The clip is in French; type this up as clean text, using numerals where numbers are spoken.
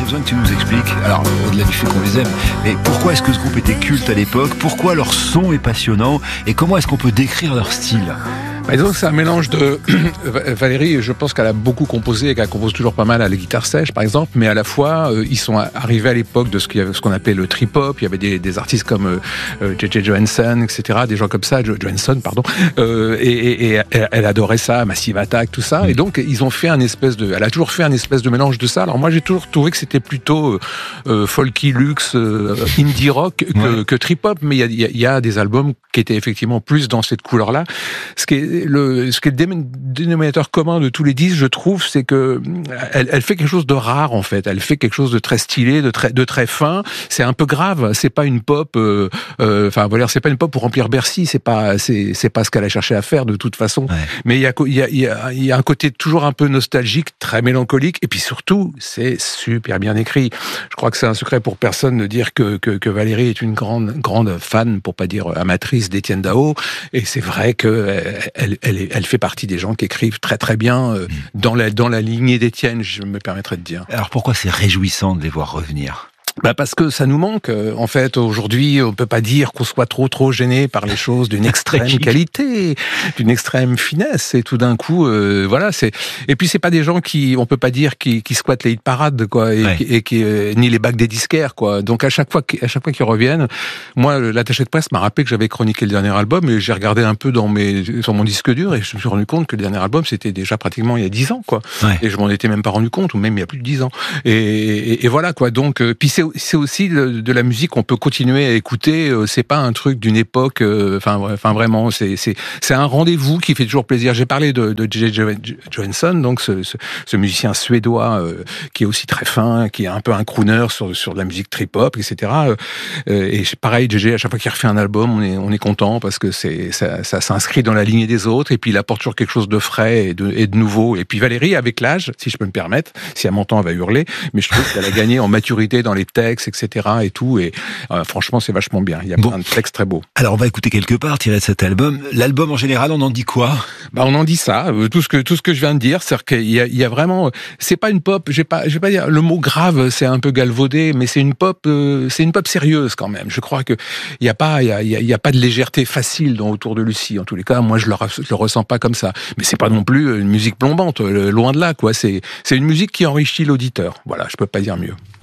besoin que tu nous expliques, alors au-delà du fait qu'on les aime, mais pourquoi est-ce que ce groupe était culte à l'époque, pourquoi leur son est passionnant et comment est-ce qu'on peut décrire leur style ? Disons que c'est un mélange de... Valérie, je pense qu'elle a beaucoup composé et qu'elle compose toujours pas mal à la guitare sèche, par exemple, mais à la fois, ils sont arrivés à l'époque de ce qu'on appelait le trip-hop. Il y avait des artistes comme J.J. Johansson, etc., des gens comme ça, Johansson, pardon, et elle adorait ça, Massive Attack, tout ça, et donc ils ont fait elle a toujours fait un espèce de mélange de ça. Alors moi, j'ai toujours trouvé que c'était plutôt folky luxe, indie rock que trip-hop, mais il y a des albums qui étaient effectivement plus dans cette couleur-là. Ce qui est le dénominateur commun de tous les disques, je trouve, c'est que elle fait quelque chose de rare, en fait. Elle fait quelque chose de très stylé, de très fin. C'est un peu grave. C'est pas une pop, c'est pas une pop pour remplir Bercy. C'est pas ce qu'elle a cherché à faire de toute façon. Ouais. Mais il y a un côté toujours un peu nostalgique, très mélancolique. Et puis surtout, c'est super bien écrit. Je crois que c'est un secret pour personne de dire que Valérie est une grande fan, pour pas dire amatrice d'Étienne Dao. Et c'est vrai que elle fait partie des gens qui écrivent très très bien dans la lignée d'Étienne, je me permettrais de dire. Alors pourquoi c'est réjouissant de les voir revenir ? Parce que ça nous manque. En fait, aujourd'hui, on peut pas dire qu'on soit trop gêné par les choses d'une extrême qualité, d'une extrême finesse. Et tout d'un coup, voilà, et puis c'est pas des gens on peut pas dire qui squattent les hit parades, quoi, et qui ni les bacs des disquaires, quoi. Donc à chaque fois qu'ils reviennent, moi, l'attaché de presse m'a rappelé que j'avais chroniqué le dernier album et j'ai regardé un peu sur mon disque dur et je me suis rendu compte que le dernier album c'était déjà pratiquement il y a 10 ans, quoi. Ouais. Et je m'en étais même pas rendu compte, ou même il y a plus de 10 ans. Et voilà, quoi. Donc, puis c'est aussi de la musique qu'on peut continuer à écouter. C'est pas un truc d'une époque. Enfin, vraiment, c'est un rendez-vous qui fait toujours plaisir. J'ai parlé de J.J. Johansson, donc ce musicien suédois qui est aussi très fin, qui est un peu un crooner sur de la musique trip-hop, etc. Et pareil, J.J. à chaque fois qu'il refait un album, on est content parce que ça s'inscrit dans la lignée des autres. Et puis il apporte toujours quelque chose de frais et de nouveau. Et puis Valérie, avec l'âge, si je peux me permettre, si elle m'entend, elle va hurler, mais je trouve qu'elle a gagné en maturité dans les textes, etc. et tout, et franchement c'est vachement bien, il y a plein de textes très beaux. Alors on va écouter quelque part tiré de cet album. L'album en général, on en dit quoi ? On en dit ça, tout ce que je viens de dire, c'est qu'il y a vraiment, c'est pas une pop, je vais pas dire, le mot grave c'est un peu galvaudé, mais c'est une pop sérieuse quand même. Je crois que il y a pas de légèreté facile autour de Lucie, en tous les cas, moi je le ressens pas comme ça, mais c'est pas non plus une musique plombante, loin de là, quoi. C'est une musique qui enrichit l'auditeur, voilà, je peux pas dire mieux.